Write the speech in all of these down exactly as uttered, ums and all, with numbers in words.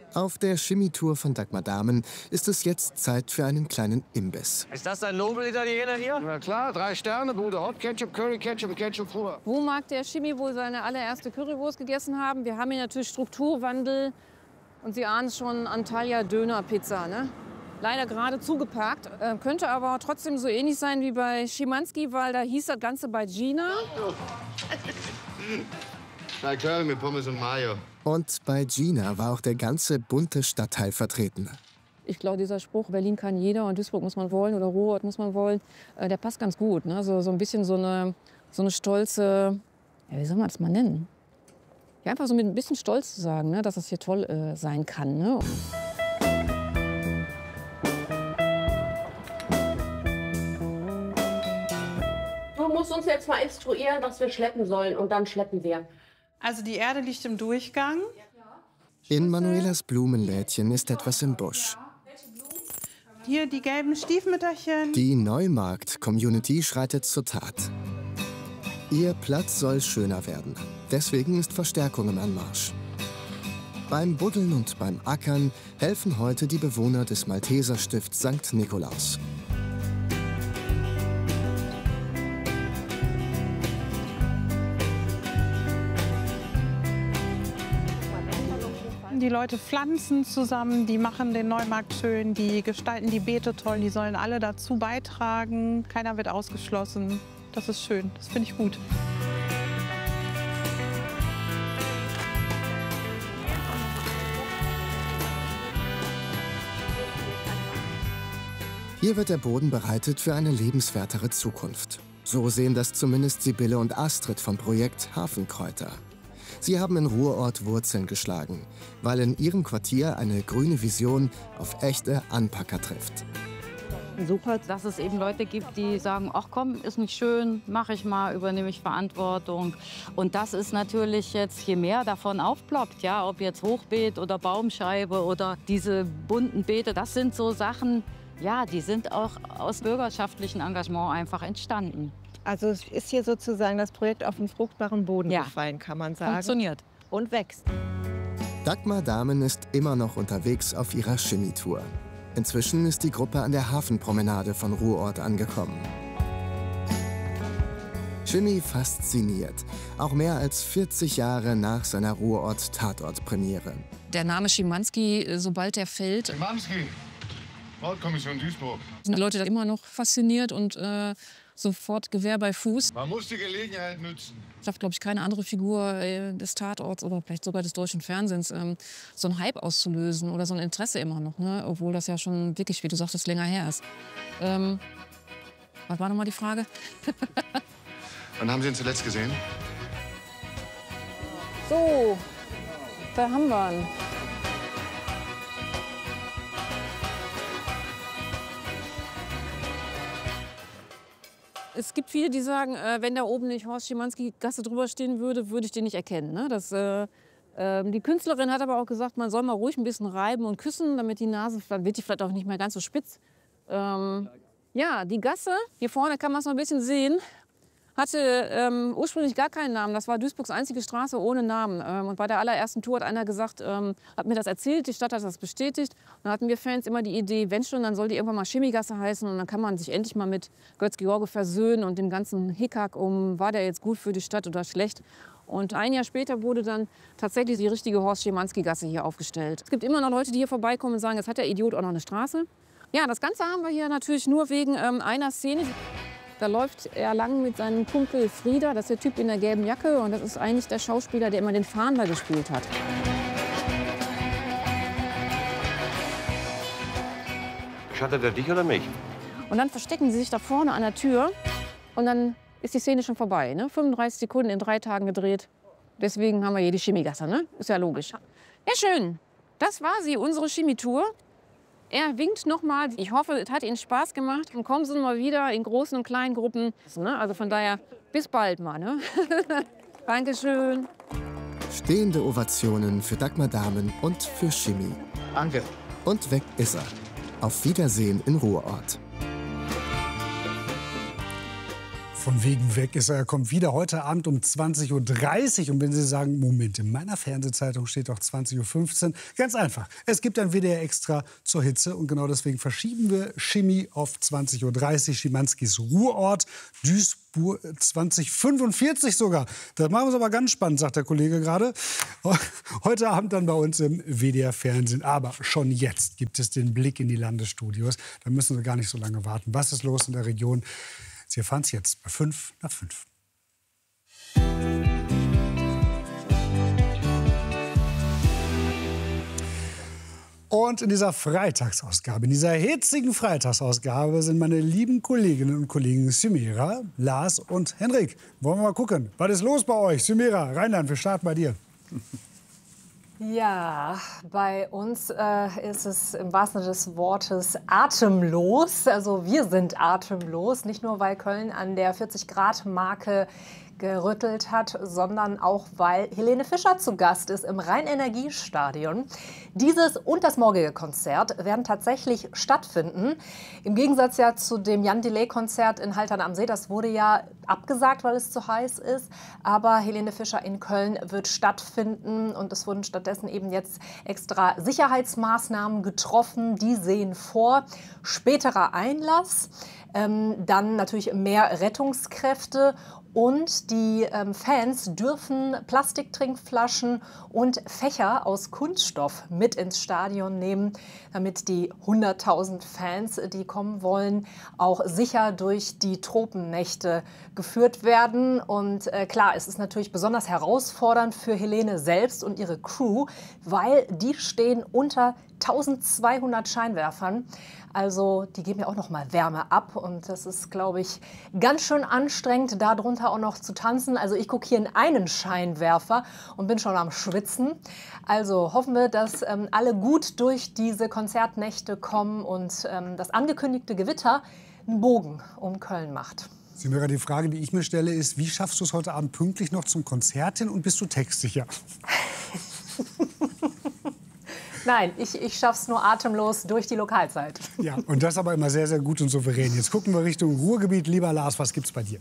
Auf der Chemietour von Dagmar Dahmen ist es jetzt Zeit für einen kleinen Imbiss. Ist das ein Nobel-Italiener hier? Na klar, drei Sterne, Bude Hot Ketchup, Curry Ketchup, Ketchup pur. Wo mag der Chimi wohl seine allererste Currywurst gegessen haben? Wir haben hier natürlich Strukturwandel und Sie ahnen es schon, Antalya Döner-Pizza, ne? Leider gerade zugeparkt. Äh, könnte aber trotzdem so ähnlich sein wie bei Schimanski, weil da hieß das Ganze bei Gina. Drei Curry mit Pommes und Mayo. Und bei Gina war auch der ganze bunte Stadtteil vertreten. Ich glaube, dieser Spruch, Berlin kann jeder und Duisburg muss man wollen oder Ruhrort muss man wollen, äh, der passt ganz gut. Ne? So, so ein bisschen so eine, so eine stolze, ja, wie soll man das mal nennen? Ja, einfach so mit ein bisschen Stolz zu sagen, ne? Dass das hier toll äh, sein kann. Ne? Du musst uns jetzt mal instruieren, was wir schleppen sollen, und dann schleppen wir. Also die Erde liegt im Durchgang. In Manuelas Blumenlädchen ist etwas im Busch. Hier die gelben Stiefmütterchen. Die Neumarkt-Community schreitet zur Tat. Ihr Platz soll schöner werden. Deswegen ist Verstärkung im Anmarsch. Beim Buddeln und beim Ackern helfen heute die Bewohner des Malteserstifts Sankt Nikolaus. Die Leute pflanzen zusammen, die machen den Neumarkt schön, die gestalten die Beete toll, die sollen alle dazu beitragen. Keiner wird ausgeschlossen. Das ist schön, das finde ich gut. Hier wird der Boden bereitet für eine lebenswertere Zukunft. So sehen das zumindest Sibylle und Astrid vom Projekt Hafenkräuter. Sie haben in Ruhrort Wurzeln geschlagen, weil in ihrem Quartier eine grüne Vision auf echte Anpacker trifft. Super, dass es eben Leute gibt, die sagen, ach komm, ist nicht schön, mache ich mal, übernehme ich Verantwortung. Und das ist natürlich jetzt, je mehr davon aufploppt, ja, ob jetzt Hochbeet oder Baumscheibe oder diese bunten Beete, das sind so Sachen, ja, die sind auch aus bürgerschaftlichem Engagement einfach entstanden. Also es ist hier sozusagen das Projekt auf den fruchtbaren Boden ja. gefallen, kann man sagen. Funktioniert. Und wächst. Dagmar Dahmen ist immer noch unterwegs auf ihrer Chemietour. Inzwischen ist die Gruppe an der Hafenpromenade von Ruhrort angekommen. Chemie fasziniert, auch mehr als vierzig Jahre nach seiner Ruhrort-Tatort-Premiere. Der Name Schimanski, sobald der fällt, Schimanski, Mordkommission Duisburg. sind die Leute immer noch fasziniert und äh, sofort Gewehr bei Fuß. Man muss die Gelegenheit nutzen. Schafft, glaube ich, keine andere Figur äh, des Tatorts oder vielleicht sogar des deutschen Fernsehens, ähm, so einen Hype auszulösen oder so ein Interesse immer noch, ne? Obwohl das ja schon wirklich, wie du sagtest, länger her ist. Ähm, was war noch mal die Frage? Wann haben Sie ihn zuletzt gesehen? So, da haben wir ihn. Es gibt viele, die sagen, äh, wenn da oben nicht Horst Schimanski-Gasse drüber stehen würde, würde ich den nicht erkennen. Ne? Das, äh, äh, die Künstlerin hat aber auch gesagt, man soll mal ruhig ein bisschen reiben und küssen, damit die Nase, dann wird die vielleicht auch nicht mehr ganz so spitz. Ähm, ja, die Gasse, hier vorne kann man es noch ein bisschen sehen, hatte ähm, ursprünglich gar keinen Namen. Das war Duisburgs einzige Straße ohne Namen. Ähm, und bei der allerersten Tour hat einer gesagt, ähm, hat mir das erzählt, die Stadt hat das bestätigt. Und dann hatten wir Fans immer die Idee, wenn schon, dann soll die irgendwann mal Chemigasse heißen. Und dann kann man sich endlich mal mit Götz-George versöhnen und dem ganzen Hickhack um, war der jetzt gut für die Stadt oder schlecht. Und ein Jahr später wurde dann tatsächlich die richtige Horst Schimanski-Gasse hier aufgestellt. Es gibt immer noch Leute, die hier vorbeikommen und sagen, jetzt hat der Idiot auch noch eine Straße. Ja, das Ganze haben wir hier natürlich nur wegen ähm, einer Szene. Da läuft er lang mit seinem Kumpel Frieder, das ist der Typ in der gelben Jacke. Und das ist eigentlich der Schauspieler, der immer den Fahnder gespielt hat. Schattet er dich oder mich? Und dann verstecken sie sich da vorne an der Tür. Und dann ist die Szene schon vorbei. Ne? fünfunddreißig Sekunden in drei Tagen gedreht. Deswegen haben wir hier die Chemigasse, ne? Ist ja logisch. Ja, schön. Das war sie, unsere Chemietour. Er winkt noch mal. Ich hoffe, es hat Ihnen Spaß gemacht. Und kommen Sie mal wieder in großen und kleinen Gruppen. Also von daher, bis bald mal. Ne? Dankeschön. Stehende Ovationen für Dagmar Dahmen und für Chemie. Danke. Und weg ist er. Auf Wiedersehen in Ruhrort. von wegen weg ist. Er kommt wieder heute Abend um zwanzig Uhr dreißig. Und wenn Sie sagen, Moment, in meiner Fernsehzeitung steht doch zwanzig Uhr fünfzehn. Ganz einfach. Es gibt ein W D R Extra zur Hitze. Und genau deswegen verschieben wir Chemie auf zwanzig Uhr dreißig. Schimanskis Ruhrort, Duisburg zwanzig fünfundvierzig sogar. Das machen wir es aber ganz spannend, sagt der Kollege gerade. Heute Abend dann bei uns im W D R Fernsehen. Aber schon jetzt gibt es den Blick in die Landesstudios. Da müssen Sie gar nicht so lange warten. Was ist los in der Region? Sie erfahren es jetzt bei fünf nach fünf. Und in dieser Freitagsausgabe, in dieser hitzigen Freitagsausgabe sind meine lieben Kolleginnen und Kollegen Symera, Lars und Henrik. Wollen wir mal gucken, was ist los bei euch? Symera, Rheinland, wir starten bei dir. Ja, bei uns äh, ist es im wahrsten Sinne des Wortes atemlos. Also wir sind atemlos, nicht nur weil Köln an der vierzig Grad Marke gerüttelt hat, sondern auch, weil Helene Fischer zu Gast ist im Rhein-Energie-Stadion. Dieses und das morgige Konzert werden tatsächlich stattfinden. Im Gegensatz ja zu dem Jan-Delay-Konzert in Haltern am See, das wurde ja abgesagt, weil es zu heiß ist. Aber Helene Fischer in Köln wird stattfinden und es wurden stattdessen eben jetzt extra Sicherheitsmaßnahmen getroffen. Die sehen vor späterer Einlass, ähm, dann natürlich mehr Rettungskräfte. Und die ähm, Fans dürfen Plastiktrinkflaschen und Fächer aus Kunststoff mit ins Stadion nehmen, damit die hunderttausend Fans, die kommen wollen, auch sicher durch die Tropennächte geführt werden. Und äh, klar, es ist natürlich besonders herausfordernd für Helene selbst und ihre Crew, weil die stehen unter tausendzweihundert Scheinwerfern. Also die geben ja auch noch mal Wärme ab und das ist, glaube ich, ganz schön anstrengend, darunter auch noch zu tanzen. Also ich gucke hier in einen Scheinwerfer und bin schon am Schwitzen. Also hoffen wir, dass ähm, alle gut durch diese Konzertnächte kommen und ähm, das angekündigte Gewitter einen Bogen um Köln macht. Symera, die Frage, die ich mir stelle, ist, wie schaffst du es heute Abend pünktlich noch zum Konzert hin und bist du textsicher? Nein, ich, ich schaffe es nur atemlos durch die Lokalzeit. Ja, und das aber immer sehr, sehr gut und souverän. Jetzt gucken wir Richtung Ruhrgebiet. Lieber Lars, was gibt's bei dir?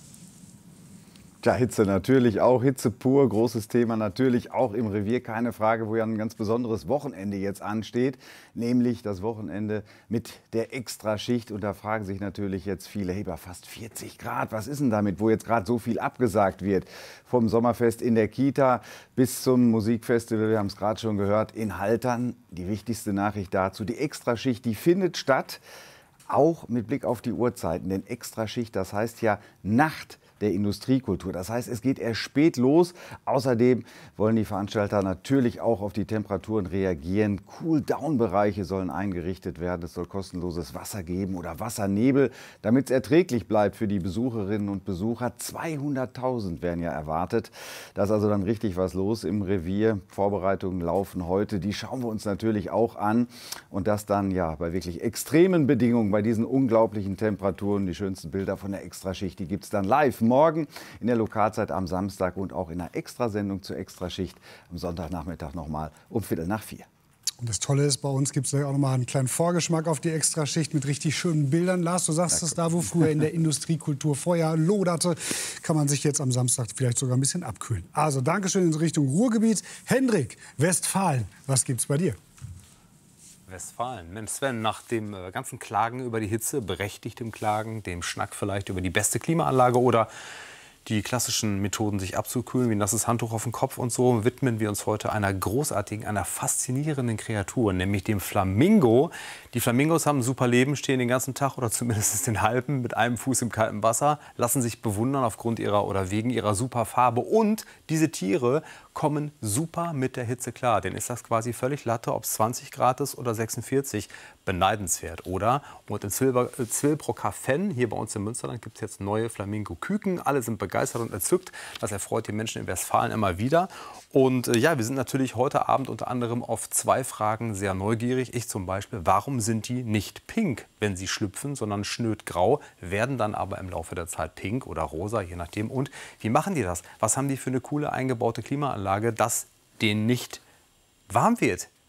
Ja, Hitze natürlich auch, Hitze pur, großes Thema natürlich auch im Revier, keine Frage, wo ja ein ganz besonderes Wochenende jetzt ansteht, nämlich das Wochenende mit der Extraschicht. Und da fragen sich natürlich jetzt viele, hey, bei fast vierzig Grad, was ist denn damit, wo jetzt gerade so viel abgesagt wird? Vom Sommerfest in der Kita bis zum Musikfestival, wir haben es gerade schon gehört, in Haltern. Die wichtigste Nachricht dazu, die Extraschicht, die findet statt, auch mit Blick auf die Uhrzeiten, denn Extraschicht, das heißt ja Nacht der Industriekultur. Das heißt, es geht erst spät los. Außerdem wollen die Veranstalter natürlich auch auf die Temperaturen reagieren. Cool-Down-Bereiche sollen eingerichtet werden. Es soll kostenloses Wasser geben oder Wassernebel, damit es erträglich bleibt für die Besucherinnen und Besucher. zweihunderttausend werden ja erwartet. Da ist also dann richtig was los im Revier. Vorbereitungen laufen heute. Die schauen wir uns natürlich auch an. Und das dann ja bei wirklich extremen Bedingungen, bei diesen unglaublichen Temperaturen. Die schönsten Bilder von der Extraschicht, die gibt es dann live morgen in der Lokalzeit am Samstag und auch in einer Extrasendung zur Extraschicht am Sonntagnachmittag nochmal um Viertel nach vier. Und das Tolle ist, bei uns gibt es auch noch mal einen kleinen Vorgeschmack auf die Extraschicht mit richtig schönen Bildern. Lars, du sagst es, da wo früher in der Industriekultur Feuer loderte, kann man sich jetzt am Samstag vielleicht sogar ein bisschen abkühlen. Also Dankeschön in Richtung Ruhrgebiet. Hendrik, Westfalen, was gibt's bei dir? Westfalen. Mensch, Sven, nach dem äh, ganzen Klagen über die Hitze, berechtigtem Klagen, dem Schnack vielleicht über die beste Klimaanlage oder die klassischen Methoden, sich abzukühlen, wie ein nasses Handtuch auf den Kopf und so, widmen wir uns heute einer großartigen, einer faszinierenden Kreatur, nämlich dem Flamingo. Die Flamingos haben ein super Leben, stehen den ganzen Tag oder zumindest den halben mit einem Fuß im kalten Wasser, lassen sich bewundern aufgrund ihrer oder wegen ihrer super Farbe. Und diese Tiere kommen super mit der Hitze klar. Denn ist das quasi völlig Latte, ob es zwanzig Grad ist oder sechsundvierzig. Beneidenswert, oder? Und in Zwilbrocker-Fenn, hier bei uns im Münsterland, gibt es jetzt neue Flamingo-Küken. Alle sind begeistert und entzückt. Das erfreut die Menschen in Westfalen immer wieder. Und äh, ja, wir sind natürlich heute Abend unter anderem auf zwei Fragen sehr neugierig. Ich zum Beispiel, warum sind die nicht pink, wenn sie schlüpfen, sondern schnödgrau, werden dann aber im Laufe der Zeit pink oder rosa, je nachdem. Und wie machen die das? Was haben die für eine coole eingebaute Klimaanlage, dass denen nicht warm wird?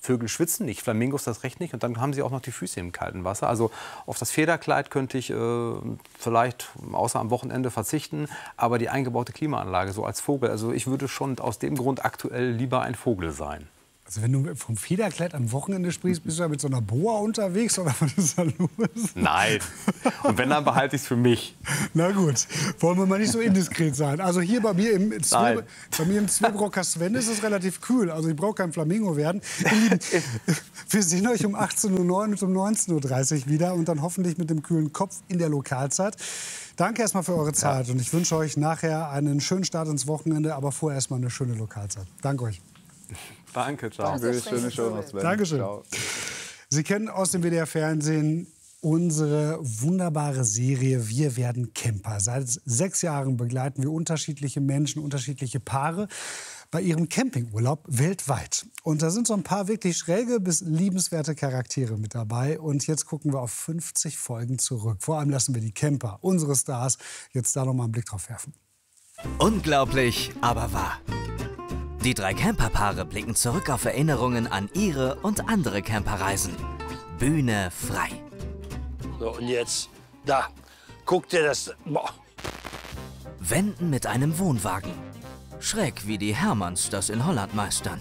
Vögel schwitzen nicht, Flamingos das recht nicht. Und dann haben sie auch noch die Füße im kalten Wasser. Also auf das Federkleid könnte ich äh, vielleicht außer am Wochenende verzichten. Aber die eingebaute Klimaanlage so als Vogel, also ich würde schon aus dem Grund aktuell lieber ein Vogel sein. Also wenn du vom Federkleid am Wochenende sprichst, bist du ja mit so einer Boa unterwegs oder was ist da los? Nein. Und wenn, dann behalte ich es für mich. Na gut, wollen wir mal nicht so indiskret sein. Also hier bei mir im, Zwil bei mir im Zwillbrocker Sven ist es relativ kühl. Also ich brauche kein Flamingo werden. Ihr Lieben, wir sehen euch um achtzehn Uhr neun und um neunzehn Uhr dreißig wieder und dann hoffentlich mit dem kühlen Kopf in der Lokalzeit. Danke erstmal für eure Zeit und ich wünsche euch nachher einen schönen Start ins Wochenende, aber vorher erstmal eine schöne Lokalzeit. Danke euch. Danke, ciao. Danke, schöne Show noch, Sven. Dankeschön. Ciao. Sie kennen aus dem W D R-Fernsehen unsere wunderbare Serie Wir werden Camper. Seit sechs Jahren begleiten wir unterschiedliche Menschen, unterschiedliche Paare bei ihrem Campingurlaub weltweit. Und da sind so ein paar wirklich schräge bis liebenswerte Charaktere mit dabei. Und jetzt gucken wir auf fünfzig Folgen zurück. Vor allem lassen wir die Camper, unsere Stars, jetzt da noch mal einen Blick drauf werfen. Unglaublich, aber wahr. Die drei Camperpaare blicken zurück auf Erinnerungen an ihre und andere Camperreisen. Bühne frei. So, und jetzt, da, guck dir das... Boah. Wenden mit einem Wohnwagen. Schräg wie die Hermanns das in Holland meistern.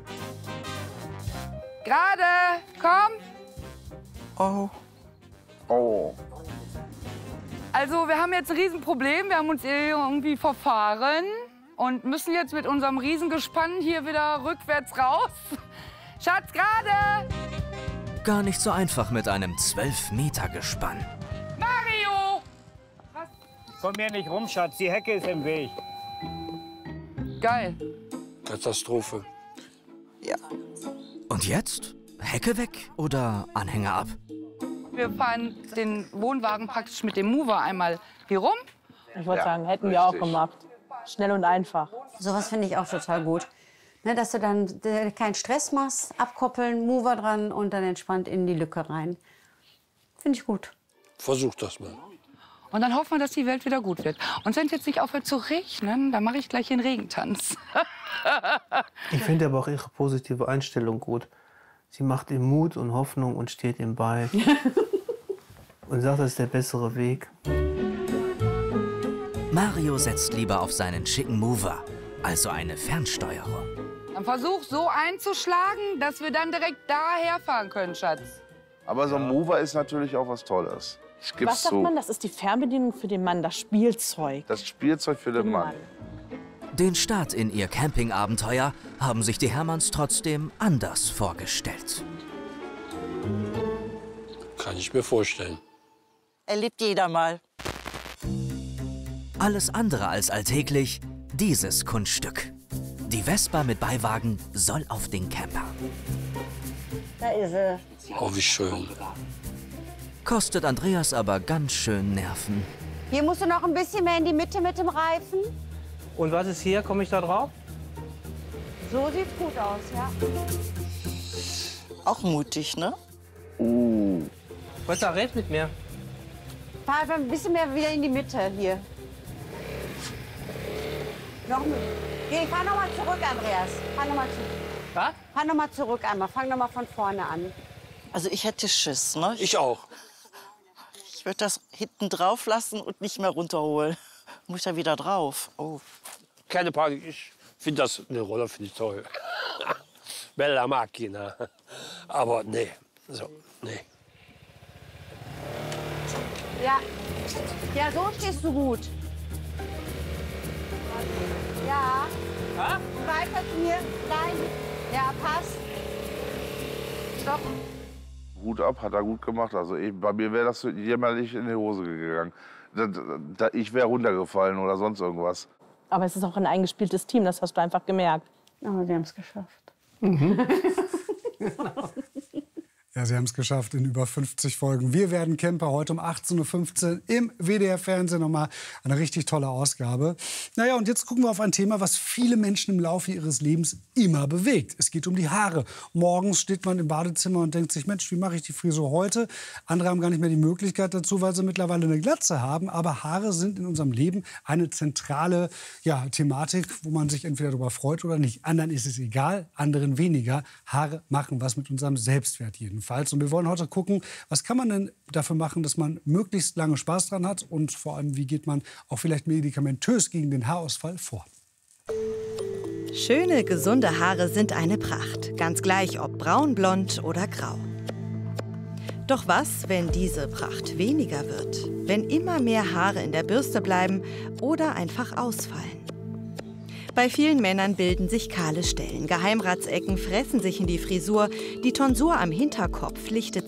Gerade, komm! Oh. Oh. Also, wir haben jetzt ein Riesenproblem. Wir haben uns irgendwie verfahren und müssen jetzt mit unserem Riesengespann hier wieder rückwärts raus. Schatz, gerade! Gar nicht so einfach mit einem zwölf Meter Gespann. Mario! Komm hier nicht rum, Schatz. Die Hecke ist im Weg. Geil. Katastrophe. Ja. Und jetzt? Hecke weg oder Anhänger ab? Wir fahren den Wohnwagen praktisch mit dem Mover einmal hier rum. Ich wollte Ja, sagen, hätten wir auch gemacht. Schnell und einfach. Sowas finde ich auch total gut. Ne, dass du dann äh, keinen Stress machst, abkoppeln, Mover dran und dann entspannt in die Lücke rein. Finde ich gut. Versuch das mal. Und dann hoffen wir, dass die Welt wieder gut wird. Und wenn es jetzt nicht aufhört zu regnen, dann mache ich gleich den Regentanz. Ich finde aber auch ihre positive Einstellung gut. Sie macht ihm Mut und Hoffnung und steht ihm bei. Und sagt, das ist der bessere Weg. Mario setzt lieber auf seinen schicken Mover, also eine Fernsteuerung. Dann versuch so einzuschlagen, dass wir dann direkt daher fahren können, Schatz. Aber so ein Mover ist natürlich auch was Tolles. Es gibt Was sagt so man? Das ist die Fernbedienung für den Mann, das Spielzeug. das Spielzeug für den Mann. Den Start in ihr Campingabenteuer haben sich die Hermanns trotzdem anders vorgestellt. Kann ich mir vorstellen. Erlebt jeder mal. Alles andere als alltäglich, dieses Kunststück. Die Vespa mit Beiwagen soll auf den Camper. Da ist sie. Oh, wie schön. Kostet Andreas aber ganz schön Nerven. Hier musst du noch ein bisschen mehr in die Mitte mit dem Reifen. Und was ist hier? Komme ich da drauf? So sieht's gut aus, ja. Auch mutig, ne? Uh. Was da red mit mir? Fahr einfach ein bisschen mehr wieder in die Mitte hier. Noch mit. Geh, fahr noch mal zurück, Andreas. Fahr noch mal zurück. Was? Fahr noch mal zurück einmal. Fang noch mal von vorne an. Also ich hätte Schiss, ne? Ich auch. Ich würde das hinten drauf lassen und nicht mehr runterholen. Muss ich da wieder drauf? Oh. Keine Panik, ich finde das, eine Roller finde ich toll. Bella Macchina. Aber nee, so, nee. Ja. Ja, so stehst du gut. Ja. Ja? Weiter zu mir. Nein. Ja, passt. Stopp. Hut ab, hat er gut gemacht. Also ich, bei mir wäre das jämmerlich in die Hose gegangen. Da, da, ich wäre runtergefallen oder sonst irgendwas. Aber es ist auch ein eingespieltes Team, das hast du einfach gemerkt. Aber wir haben es geschafft. Ja, Ja, Sie haben es geschafft in über fünfzig Folgen. Wir werden Camper, heute um achtzehn Uhr fünfzehn im W D R-Fernsehen. Nochmal eine richtig tolle Ausgabe. Naja, und jetzt gucken wir auf ein Thema, was viele Menschen im Laufe ihres Lebens immer bewegt. Es geht um die Haare. Morgens steht man im Badezimmer und denkt sich, Mensch, wie mache ich die Frisur heute? Andere haben gar nicht mehr die Möglichkeit dazu, weil sie mittlerweile eine Glatze haben. Aber Haare sind in unserem Leben eine zentrale ja, Thematik, wo man sich entweder darüber freut oder nicht. Anderen ist es egal, anderen weniger. Haare machen was mit unserem Selbstwert jedenfalls. Und wir wollen heute gucken, was kann man denn dafür machen, dass man möglichst lange Spaß dran hat und vor allem, wie geht man auch vielleicht medikamentös gegen den Haarausfall vor. Schöne, gesunde Haare sind eine Pracht, ganz gleich ob braun, blond oder grau. Doch was, wenn diese Pracht weniger wird? Wenn immer mehr Haare in der Bürste bleiben oder einfach ausfallen? Bei vielen Männern bilden sich kahle Stellen. Geheimratsecken fressen sich in die Frisur. Die Tonsur am Hinterkopf lichtet